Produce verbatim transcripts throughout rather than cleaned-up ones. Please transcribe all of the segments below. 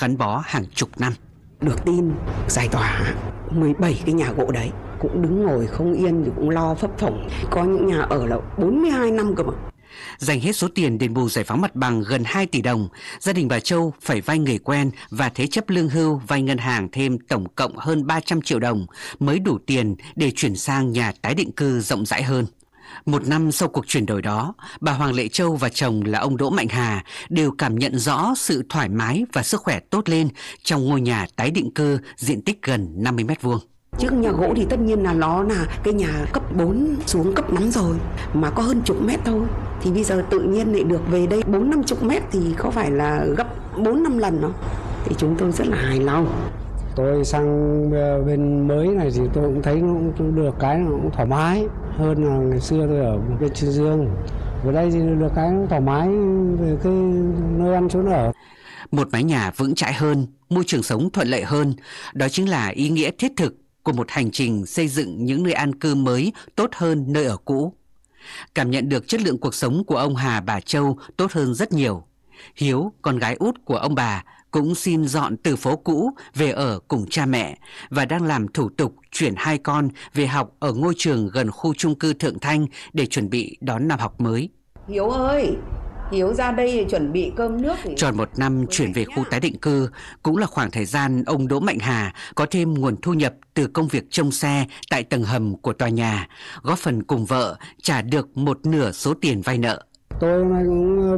gắn bó hàng chục năm. Được tin giải tỏa mười bảy cái nhà gỗ đấy cũng đứng ngồi không yên, cũng lo phấp phồng. Có những nhà ở là bốn mươi hai năm cơ mà. Dành hết số tiền đền bù giải phóng mặt bằng gần hai tỷ đồng, gia đình bà Châu phải vay người quen và thế chấp lương hưu vay ngân hàng thêm tổng cộng hơn ba trăm triệu đồng mới đủ tiền để chuyển sang nhà tái định cư rộng rãi hơn. Một năm sau cuộc chuyển đổi đó, bà Hoàng Lệ Châu và chồng là ông Đỗ Mạnh Hà đều cảm nhận rõ sự thoải mái và sức khỏe tốt lên trong ngôi nhà tái định cư diện tích gần năm mươi mét vuông. Trước nhà gỗ thì tất nhiên là nó là cái nhà cấp bốn xuống cấp năm rồi, mà có hơn chục mét thôi. Thì bây giờ tự nhiên lại được về đây bốn năm chục mét thì có phải là gấp bốn năm lần không? Thì chúng tôi rất là hài lòng. Tôi sang bên mới này thì tôi cũng thấy nó cũng được cái nó cũng thoải mái hơn là ngày xưa tôi ở bên Trương Dương. Ở đây thì được cái nó thoải mái về cái nơi ăn chỗ ở. Một mái nhà vững chãi hơn, môi trường sống thuận lợi hơn, đó chính là ý nghĩa thiết thực của một hành trình xây dựng những nơi an cư mới tốt hơn nơi ở cũ. Cảm nhận được chất lượng cuộc sống của ông Hà bà Châu tốt hơn rất nhiều. Hiếu, con gái út của ông bà, cũng xin dọn từ phố cũ về ở cùng cha mẹ và đang làm thủ tục chuyển hai con về học ở ngôi trường gần khu chung cư Thượng Thanh để chuẩn bị đón năm học mới. Hiếu ơi! Hiếu ra đây để chuẩn bị cơm nước. Tròn một năm chuyển về khu tái định cư cũng là khoảng thời gian ông Đỗ Mạnh Hà có thêm nguồn thu nhập từ công việc trông xe tại tầng hầm của tòa nhà, góp phần cùng vợ trả được một nửa số tiền vay nợ. Tôi nay cũng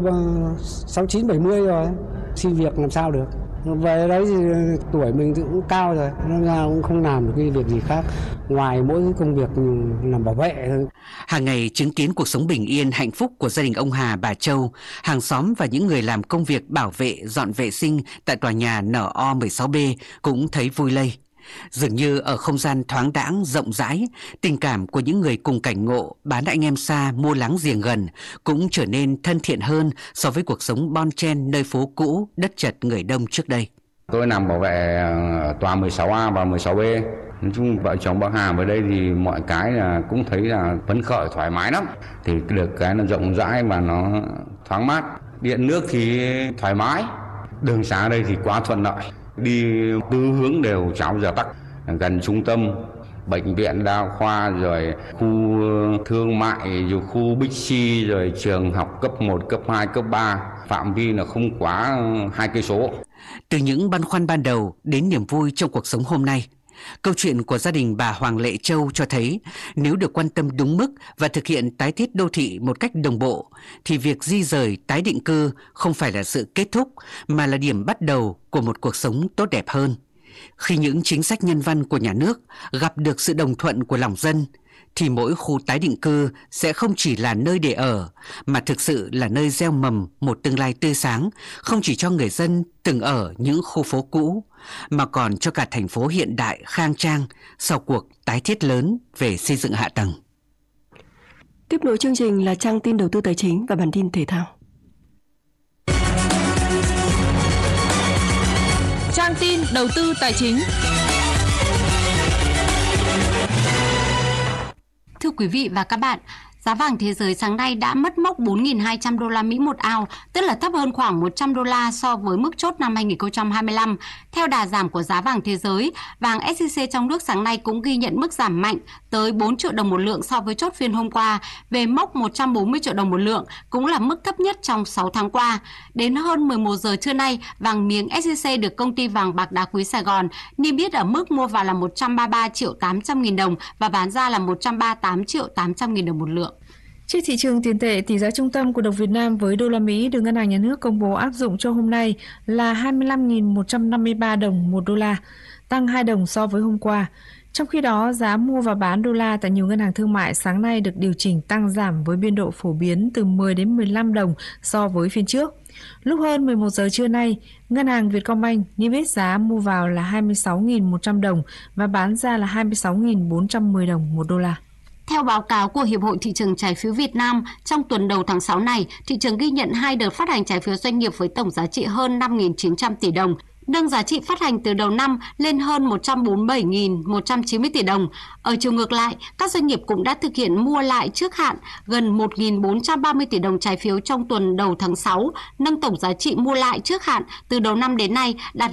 sáu chín bảy mươi rồi, xin việc làm sao được. Về đấy thì tuổi mình cũng cao rồi, nên là cũng không làm được cái việc gì khác ngoài mỗi công việc làm bảo vệ thôi. Hàng ngày chứng kiến cuộc sống bình yên hạnh phúc của gia đình ông Hà bà Châu, hàng xóm và những người làm công việc bảo vệ dọn vệ sinh tại tòa nhà N O mười sáu B cũng thấy vui lây. Dường như ở không gian thoáng đãng rộng rãi, tình cảm của những người cùng cảnh ngộ bán anh em xa mua láng giềng gần cũng trở nên thân thiện hơn so với cuộc sống bon chen nơi phố cũ đất chật người đông trước đây. Tôi làm bảo vệ tòa mười sáu A và mười sáu B. Nói chung vợ chồng bác Hà ở đây thì mọi cái là cũng thấy là phấn khởi thoải mái lắm. Thì được cái nó rộng rãi và nó thoáng mát. Điện nước thì thoải mái. Đường xá đây thì quá thuận lợi. Đi tứ hướng đều cháo giờ tắc, gần trung tâm, bệnh viện đa khoa, rồi khu thương mại, rồi khu Bixi, rồi trường học cấp một, cấp hai, cấp ba, phạm vi là không quá hai cây số. Từ những băn khoăn ban đầu đến niềm vui trong cuộc sống hôm nay, câu chuyện của gia đình bà Hoàng Lệ Châu cho thấy nếu được quan tâm đúng mức và thực hiện tái thiết đô thị một cách đồng bộ thì việc di rời tái định cư không phải là sự kết thúc mà là điểm bắt đầu của một cuộc sống tốt đẹp hơn. Khi những chính sách nhân văn của nhà nước gặp được sự đồng thuận của lòng dân thì mỗi khu tái định cư sẽ không chỉ là nơi để ở mà thực sự là nơi gieo mầm một tương lai tươi sáng, không chỉ cho người dân từng ở những khu phố cũ mà còn cho cả thành phố hiện đại khang trang sau cuộc tái thiết lớn về xây dựng hạ tầng. Tiếp nối chương trình là trang tin đầu tư tài chính và bản tin thể thao. Trang tin đầu tư tài chính. Thưa quý vị và các bạn, giá vàng thế giới sáng nay đã mất mốc bốn nghìn hai trăm đô la Mỹ một ounce, tức là thấp hơn khoảng một trăm đô la so với mức chốt năm hai nghìn không trăm hai mươi lăm. Theo đà giảm của giá vàng thế giới, vàng ét gi xê trong nước sáng nay cũng ghi nhận mức giảm mạnh tới bốn triệu đồng một lượng so với chốt phiên hôm qua, về mốc một trăm bốn mươi triệu đồng một lượng, cũng là mức thấp nhất trong sáu tháng qua. Đến hơn mười một giờ trưa nay, vàng miếng ét gi xê được công ty vàng bạc đá quý Sài Gòn niêm yết ở mức mua vào là một trăm ba mươi ba triệu tám trăm nghìn đồng và bán ra là một trăm ba mươi tám triệu tám trăm nghìn đồng một lượng. Trên thị trường tiền tệ, tỷ giá trung tâm của đồng Việt Nam với đô la Mỹ được Ngân hàng Nhà nước công bố áp dụng cho hôm nay là hai mươi lăm nghìn một trăm năm mươi ba đồng một đô la, tăng hai đồng so với hôm qua. Trong khi đó, giá mua và bán đô la tại nhiều ngân hàng thương mại sáng nay được điều chỉnh tăng giảm với biên độ phổ biến từ mười đến mười lăm đồng so với phiên trước. Lúc hơn mười một giờ trưa nay, Ngân hàng Vietcombank niêm yết giá mua vào là hai mươi sáu nghìn một trăm đồng và bán ra là hai mươi sáu nghìn bốn trăm mười đồng một đô la. Theo báo cáo của Hiệp hội Thị trường Trái phiếu Việt Nam, trong tuần đầu tháng sáu này, thị trường ghi nhận hai đợt phát hành trái phiếu doanh nghiệp với tổng giá trị hơn năm nghìn chín trăm tỷ đồng, nâng giá trị phát hành từ đầu năm lên hơn một trăm bốn mươi bảy nghìn một trăm chín mươi tỷ đồng. Ở chiều ngược lại, các doanh nghiệp cũng đã thực hiện mua lại trước hạn gần một nghìn bốn trăm ba mươi tỷ đồng trái phiếu trong tuần đầu tháng sáu, nâng tổng giá trị mua lại trước hạn từ đầu năm đến nay đạt